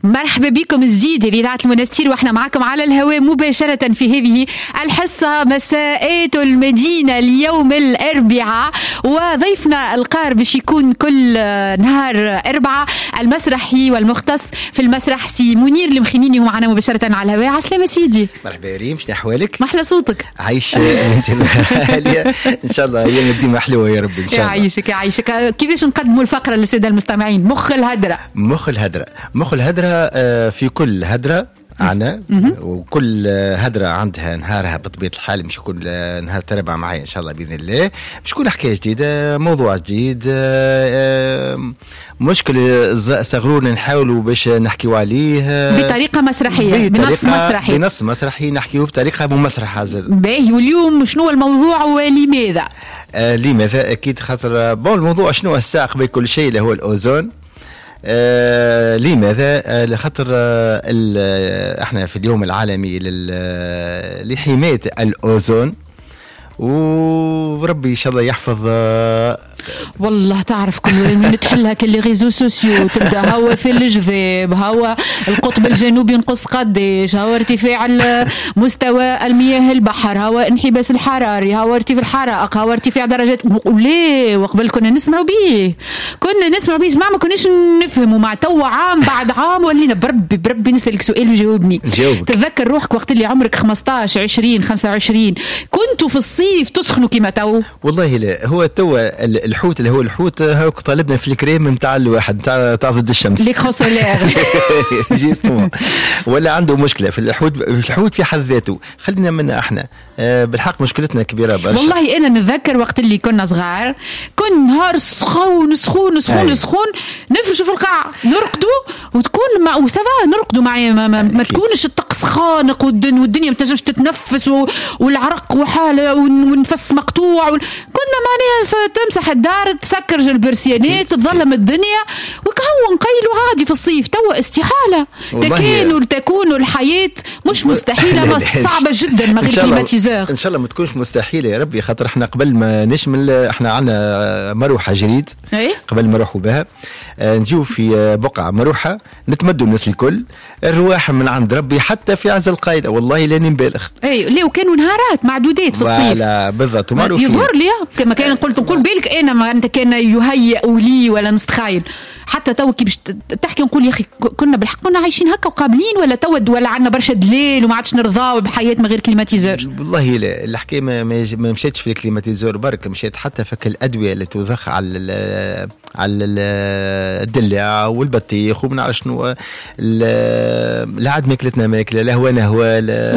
مرحبا بكم جديد هذه إذاعة المنستير، واحنا معكم على الهواء مباشرة في هذه الحصة مساءات المدينة اليوم الأربعاء، وضيفنا القار باش يكون كل نهار أربعة المسرحي والمختص في المسرح سي منير المخينيني، هو معنا مباشرة على الهواء. عسلامة سيدي. مرحبا يا ريم، شنو أحوالك؟ محلى صوتك. عايش انت العالية ان شاء الله، هي ديما حلوة يا رب ان شاء الله. يعيشك يعيشك. كيفاش نقدموا الفقرة للسادة المستمعين؟ مخ الهدرة في كل هدرة عنا، وكل هدرة عندها نهارها بطبيعة الحال. مش كل نهار تربع معي إن شاء الله بإذن الله، باش تكون حكاية جديدة، موضوع جديد، مشكل صغرون نحاولوا باش نحكيوا عليه بطريقة مسرحية، بنص مسرحي نحكيوا بطريقة ممسرحة زاد. باهي، واليوم شنو الموضوع ولماذا؟ لماذا؟ أكيد خاطر الموضوع شنو الساق بين كل شيء اللي هو الأوزون. لماذا؟ لخاطر احنا في اليوم العالمي لحماية الأوزون، وربي إن شاء الله يحفظ. والله تعرف كل من تحلها كل ريزو سوسيو تبدا هوا في الجذاب، هوا القطب الجنوبي ينقص قديش، هوا ارتفاع مستوى المياه البحر، هوا انحباس الحراري، هوا ارتفاع الحرائق، هوا ارتفاع درجات. ليه وقبل كنا نسمعوا بيه جماعة، ما كناش نفهموا. مع توا عام بعد عام ولينا بربي نسألك سؤال وجاوبني. تذكر روحك وقت اللي عمرك 15 20 25 كنتوا في الصيف تسخنوا كما تو؟ والله لا، هو توا الحوت اللي هو الحوت هاك طالبنا في الكريم نتاع الواحد نتاع ضد الشمس جيستمون، ولا عنده مشكله في الحوت في حد ذاته. خلينا منا احنا بالحق مشكلتنا كبيره برشا. والله انا نتذكر وقت اللي كنا صغار كن نهار سخون نفرشوا في القاع نرقدوا، وتكون وسافا نرقدوا معايا ما تكونش الطقس خانق والدنيا ما تنجمش تتنفس والعرق وحاله ونفس مقطوع كنا معناها تمسح الدار، تسكر البرسيانات، تظلم الدنيا وكهو نقيلوا عادي في الصيف. توا استحالة تكون الحياة مش مستحيلة، بس صعبة جدا من غير كليماتيزور. ان شاء الله ما تكونش مستحيلة يا ربي، خاطر احنا قبل ما نشمل احنا عنا مروحة جريد قبل ما نروحوا بها، نجيو في بقعة مروحة نتمدوا الناس الكل، الرواح من عند ربي حتى في عز القايلة، والله لا نبالغ. ليه وكانوا نهارات معدودات في الصيف. لا بالضبط، يظهر لي كما كان نقول بالك انا ما انت كان يهيئ لي ولا نستخايل. حتى تو كي باش تحكي نقول يا اخي كنا بالحق كنا عايشين هكا وقابلين، ولا عندنا برشا دليل وما عادش نرضاو بحياه من غير كليماتيزور. والله لا، الحكايه ما مشيتش في الكليماتيزور برك، مشيت حتى في الادويه اللي توضخ على الدلع والبطيخ وما نعرف شنو، لا عاد ماكلتنا ماكله، لا هو نهوى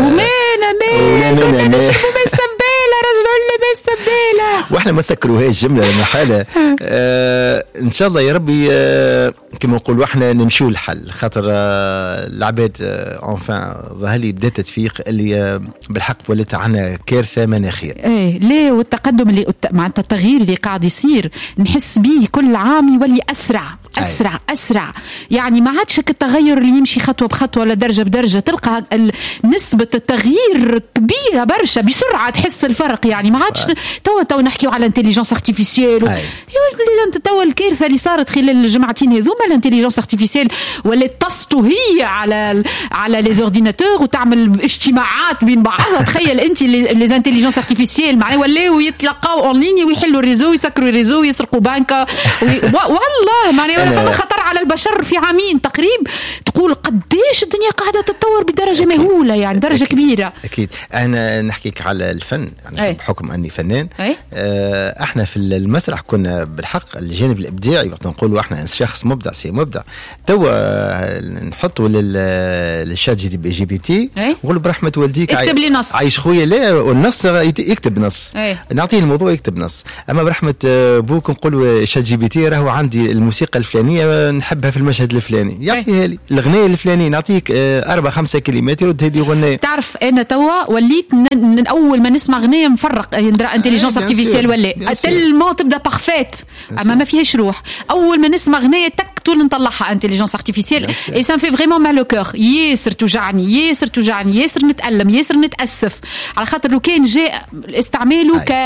ولا نشربوا من السبيله، رجل ولا بالسبيله، واحنا ما سكروهاش جمله محاله. ان شاء الله يا ربي كما نقولوا احنا نمشوا الحل، خاطر العباد انفان ظهر لي بدات تفيق اللي بالحق ولات عنا كارثه مناخيه. ليه؟ والتقدم اللي مع التغيير اللي قاعد يصير نحس به كل عام يولي اسرع، يعني ما عادش التغير اللي يمشي خطوه بخطوه ولا درجه بدرجه، تلقى نسبه التغيير كبيره برشا بسرعه، تحس الفرق. يعني ما عادش تو نحكيو على الانتيليجنس ارتيفيسيال تو الكارثه اللي صارت خلال الجمعتين هذوما. الانتيليجنس ارتيفيسيال ولا تسطو هي على لي اورديناتور وتعمل اجتماعات بين بعضها. تخيل انت لي انتيليجنس ارتيفيسيال معناها ولاو يتلقاو اون ليني ويحلوا الريزو، يسكروا الريزو، يسرقوا بنكه والله معناها ولا فما خطر على البشر في عامين تقريبا. تقول قديش الدنيا قاعده تتطور بدرجه مهوله، يعني درجه كبيره. اكيد انا نحكيك على الفن يعني بحكم اني فنان. احنا في المسرح كنا بالحق الجانب الابداعي، وقت نقولوا احنا شخص مبدع توا نحطوا للشات جي بي تي نقول برحمه والديك اكتب لي نص، عايش خويا، لا والنص يكتب نص، نعطيه الموضوع يكتب نص. اما برحمه بوك نقولوا شات جي بي تي راهو عندي الموسيقى الفلانيه نحبها في المشهد الفلاني، يعطيها لي الاغنيه الفلانيه، نعطيك 4-5 كلمات يرد هذه اغنيه. تعرف انا توا وليت من اول ما نسمع اغنيه مفرق يندرى انتيليجنس ارتيفيسيال ولا تلمو تبدا بارفيت، اما ما فيهاش روح. اول ما نسمع اغنيه تك طول نطلعها انتيليجنس ارتيفيسيال، اي سان في فريمون مال لو كور. ياسر توجعني، ياسر نتألم، ياسر نتأسف، على خاطر لو كان جاء استعماله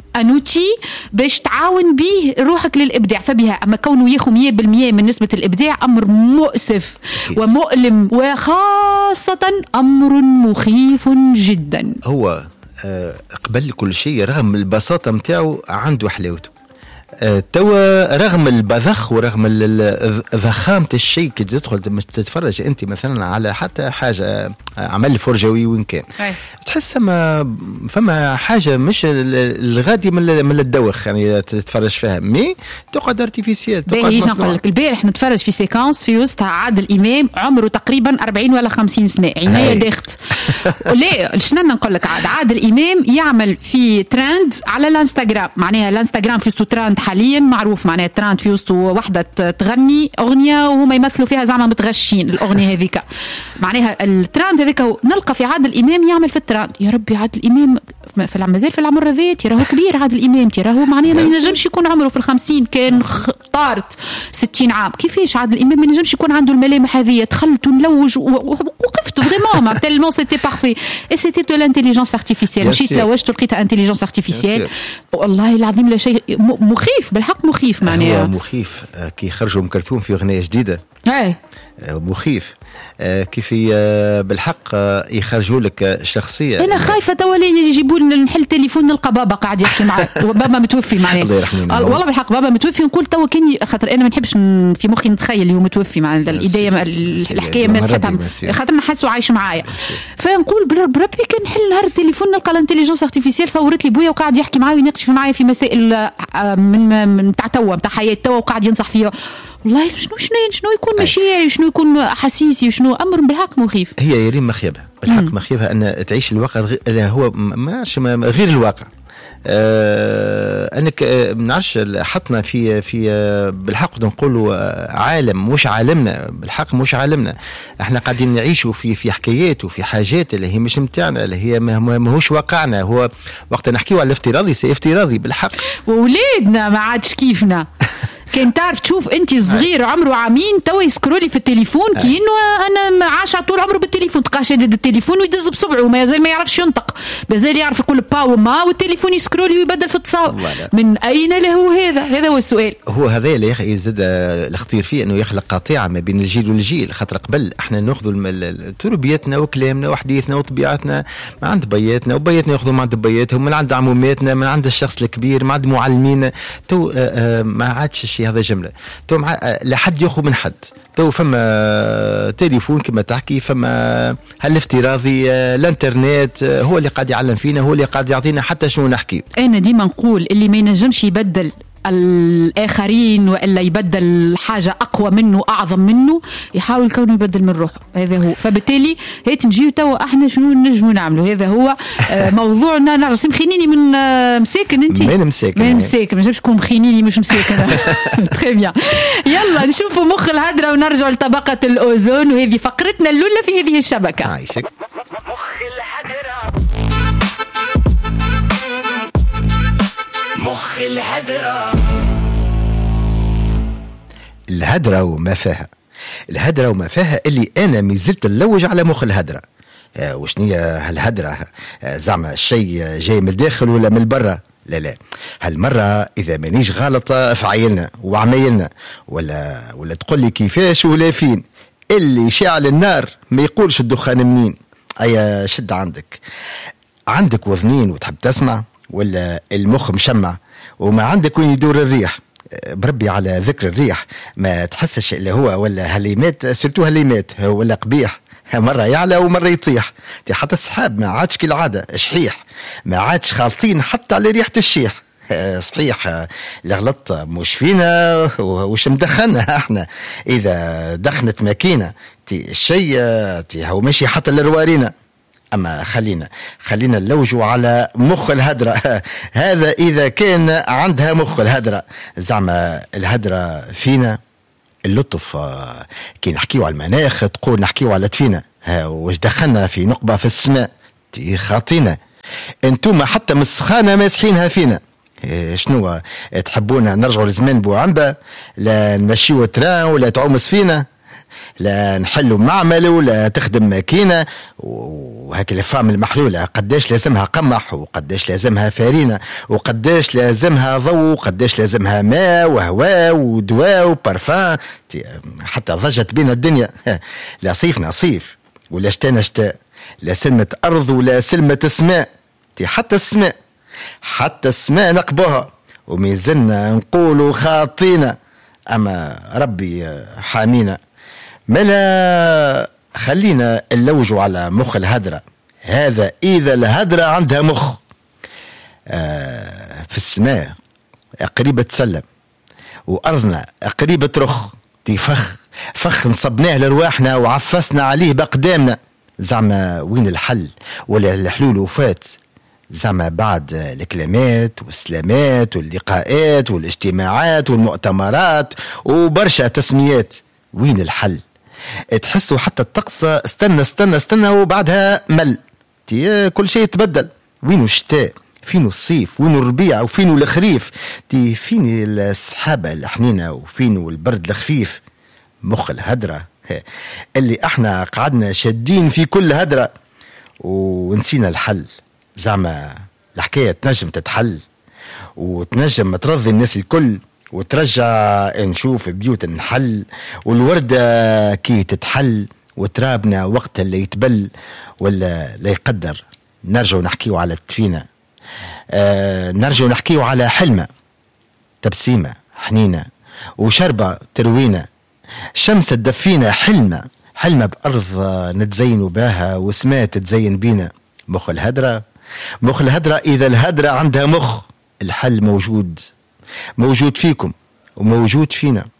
انوتي باش تعاون به روحك للابداع فبها. اما كونه ياخذ 100% من نسبه الابداع امر مؤسف ومؤلم، وخاصه امر مخيف جدا. هو قبل كل شيء رغم البساطه نتاعو عنده حلاوته. توا رغم البذخ ورغم ضخامة الشيء كي تدخل تتفرج انت مثلا على حتى حاجة عمل فرجوي وين كان تحس فما حاجة مش الغادي من الدوخ يعني تتفرج فيها مي تقعد ارتيفيسيال. باهي نقول لك البارح نتفرج في سيكانس في وسطها عادل إمام عمره تقريبا 40 ولا 50 سنة عناية داخت. ليه شنو نقول لك عادل إمام يعمل في ترند على الانستغرام، معناها الانستغرام في ترند حاليا معروف، معناها ترند في وسط وحده تغني اغنيه وهما يمثلوا فيها زعما متغشين الاغنيه هذيك، معناها الترند هذيك نلقى في عادل امام يعمل في الترند. يا ربي عادل امام مازال في العمر هذا راهو كبير، عادل امام راهو معناها ما ينجمش يكون عمره في ال50 كان طارت 60 عام. كيفاش عادل امام ما ينجمش يكون عنده الملامح هذه؟ دخلت ونلوج وقفت فريمون تellement c'était parfait et c'était de l'intelligence artificielle. مشيت لوجت لقيتها انتليجنس ارتيفيسيال والله العظيم لا شيء مخيف بالحق، مخيف معناها. هو مخيف كي خرجوا ام كلثوم في اغنيه جديده مخيف كيف بالحق يخرجوا لك شخصيه. انا خايفه توا يجيبوا لنا نحل تليفون نلقى بابا قاعد يحكي معايا وبابا متوفي معايا الله يرحمه والله بالحق بابا متوفي. نقول توا كان خاطر انا ما نحبش في مخي نتخيل يوم متوفي مع الايديا الحكايه ماسكتها خاطر نحسه عايش معايا. فنقول بربي كان نحل نهار التليفون نلقى الانتليجنس ارتيفيسيال صورت لي بويا وقاعد يحكي معايا ويناقش معايا في مسائل من تاع توا تاع حياه توا وقاعد ينصح فيها. والله شنو يكون مشاعري، شنو يكون احاسيسي، شنو امر بالحق مخيف. هي يريم مخيبها بالحق مخيبها ان تعيش الواقع هو ما غير الواقع. انك ما نعرفش حطنا في بالحق نقولوا عالم مش عالمنا، بالحق مش عالمنا. احنا قاعدين نعيشوا في حكايات وفي حاجات اللي هي مش متاعنا، اللي هي ماهوش واقعنا. هو وقت نحكيوا على الافتراضي افتراضي بالحق. وولادنا ما عادش كيفنا. كان تعرف تشوف انت صغير عمره عامين توا يسكرولي في التليفون كأنه انا عاش طول عمره بالتليفون، تلقاه شادد التليفون ويدز بصبعه وما يزال ما يعرفش ينطق، مازال يعرف يقول با وما والتليفون يسكرولي ويبدل في التصاور. من اين له هذا هو السؤال. هو هذا اللي يزيد الاخطير فيه انه يخلق قطيعه ما بين الجيل والجيل. خاطر قبل احنا ناخذوا تربيتنا وكلامنا وحديثنا وطبيعتنا ما عند بياتنا، وبياتنا ياخذوا من عند بياتهم، من عند عموماتنا، من عند الشخص الكبير، من عند معلمين. تو ما عادش هذا جملة. تو لا حد ياخذ من حد. تو فما تليفون كما تحكي، فما هالافتراضي الانترنت هو اللي قاعد يعلم فينا، هو اللي قاعد يعطينا حتى شنو نحكي. انا ديما نقول اللي ما ينجمش يبدل الآخرين وإلا يبدل حاجة أقوى منه أعظم منه يحاول كونه يبدل من روحه. هذا هو. فبالتالي هيك نجيو توا احنا شنو نجمو نعملوا. هذا هو موضوعنا. نعرف مخينيني من مساكن انت من مساكن ما نجمش تكون مخينيني مش مساكن. تري بيان. يلا نشوفوا مخ الهدرة ونرجع لطبقة الأوزون، وهذه فقرتنا الأولى في هذه الشبكة. عايشك مخ الهدرة. مخ الهدرة. الهدرة وما فيها. الهدرة وما فيها اللي أنا مازلت نلوج على مخ الهدرة. وشنية هالهدرة؟ زعما الشيء جاي من الداخل ولا من برا؟ لا هالمرة إذا مانيش غلطة في عيلنا وعمايلنا ولا تقول لي كيفاش ولا فين، اللي شعل النار ما يقولش الدخان منين. أي شد عندك وذنين وتحب تسمع، ولا المخ مشمع وما عندك وين يدور الريح؟ بربي على ذكر الريح ما تحسش اللي هو ولا هاليمات سرتو هاليمات ولا قبيح، مرة يعلى ومرة يطيح. حتى السحاب ما عادش كالعادة شحيح، ما عادش خالطين حتى على ريحة الشيح. صحيح الغلط مش فينا وش مدخلنا احنا. اذا دخنت ماكينة الشيء هو ماشي حتى للروارينا. أما خلينا نلوجوا على مخ الهدرة. هذا إذا كان عندها مخ الهدرة. زعما الهدرة فينا اللطف. كي نحكيوا على المناخ تقول نحكيوا على تفينا، واش دخلنا في نقبة في السماء خاطينا. انتم حتى مسخانة ماسحينها فينا. شنو تحبونا نرجعوا لزمان بوعنبة، لا نمشيوا تران ولا تعوم سفينة؟ لا نحلوا معمل ولا تخدم ماكينة. وهكا الفام المحلولة قداش لازمها قمح وقداش لازمها فارينة وقداش لازمها ضوء وقداش لازمها ماء وهواء ودواء وبارفان. حتى ضجت بين الدنيا. لا صيفنا صيف ولا شتانا شتاء، لا سلمة أرض ولا سلمة سماء. حتى السماء نقبوها وميزلنا نقولوا خاطينا، أما ربي حامينا. ملا خلينا نلوجوا على مخ الهدرة، هذا إذا الهدرة عندها مخ. في السماء قريبة تسلم وأرضنا قريبة ترخ. فخ نصبناه لرواحنا وعفسنا عليه بقدامنا. زعما وين الحل ولا الحلول وفات؟ زعما بعد الكلمات والسلامات واللقاءات والاجتماعات والمؤتمرات وبرشا تسميات، وين الحل؟ تحسوا حتى الطقس استنى وبعدها مل. كل شيء تبدل. وينو الشتاء؟ فينو الصيف؟ وينو الربيع؟ وفينو الخريف؟ فين السحابة الحنينة؟ وفينو البرد الخفيف؟ مخ الهدرة اللي احنا قعدنا شادين في كل هدرة ونسينا الحل. زعما الحكاية تنجم تتحل وتنجم ترضي الناس الكل وترجع نشوف بيوت النحل والوردة كي تتحل وترابنا وقت اللي يتبل ولا لا يقدر. نرجع نحكيو على التفينة، نرجع نحكيو على حلمة تبسيمة حنينة وشربة تروينا. شمس تدفينا حلمة بأرض نتزين باها وسماء تتزين بينا. مخ الهدرة إذا الهدرة عندها مخ، الحل موجود فيكم وموجود فينا.